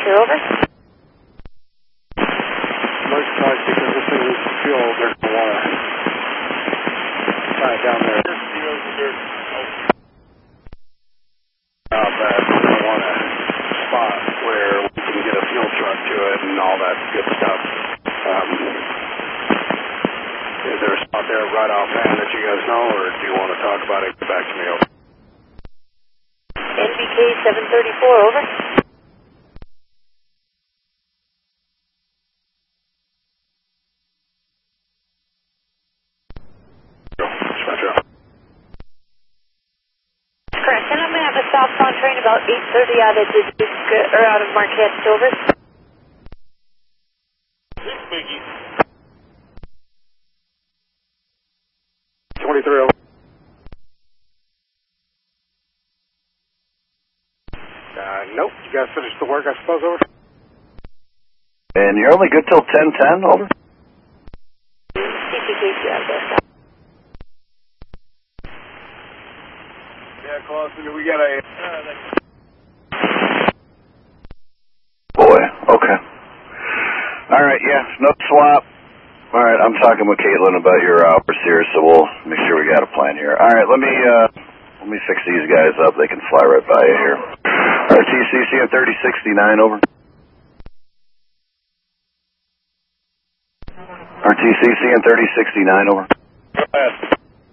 dispatcher, over. Most cars, because this is fuel, there's no water. Right down there. I want a spot where we can get a fuel truck to it and all that good stuff. Is there a spot there right offhand that you guys know, or do you want to talk about it? Get back to me, over. NBK 734, over. Correct, and I'm going to have a southbound train about 8:30 out of out of Marquette, over. Big Biggie. 23, over. Nope. You guys finished the work, I suppose, over? And you're only good till 10:10, over? CPKC out there. Yeah, Clausen, we got a... Boy, okay. Alright, yeah, no swap. Alright, I'm talking with Caitlin about your hours here, so we'll make sure we got a plan here. Alright, let me fix these guys up. They can fly right by you here. RTCC at 3069, over. RTCC at 3069, over. Go ahead.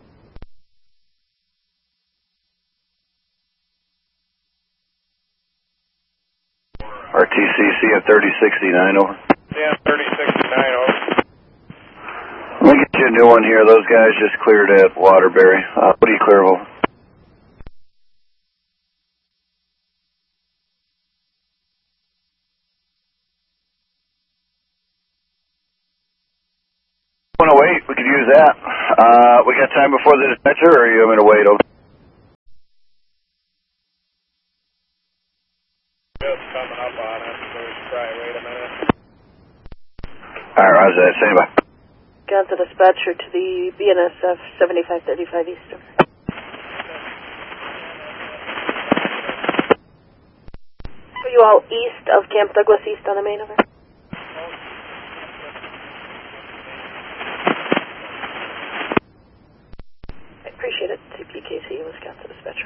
RTCC at 3069, over. Yeah, 3069, over. Let me get you a new one here. Those guys just cleared at Waterbury. What do you clear, over? Want to wait? We could use that. We got time before the dispatcher, or are you going to wait, over? Just coming up on us, so we should probably wait a minute. Alright, roger that. Stand by. Got the dispatcher to the BNSF 7535 East, over. Are you all east of Camp Douglas, east on the main, over? I appreciate it. CPKC, Wisconsin dispatcher.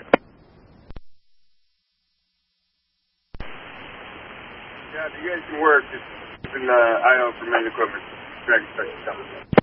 Yeah, you guys can work. Just keep an eye out for main equipment. Drag inspection coming.